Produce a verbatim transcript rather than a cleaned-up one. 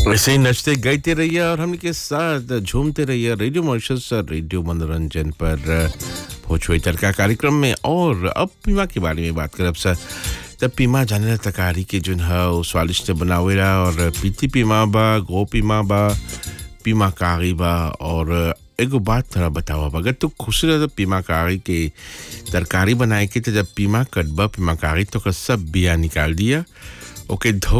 ऐसे ही नचते गाते रहिए और हम के साथ झूमते रहिए रेडियो मॉरिशस रेडियो मनोरंजन पर भोजपुरी तड़का कार्यक्रम में। और अब पीमा के बारे में बात करब सर। तब पीमा जाने तकारी के जो है वो स्वादिष्ट बनावेला और पीती पीमा बा, गो पीमा बा, पीमा कारी बा। और एगो बात थोड़ा बताओ, अगर तो खुश रह पीमा कारी के तरकारी बनाए के तो जब पीमा कटबा पीमा कारी तो सब बिया निकाल दिया, ओके धो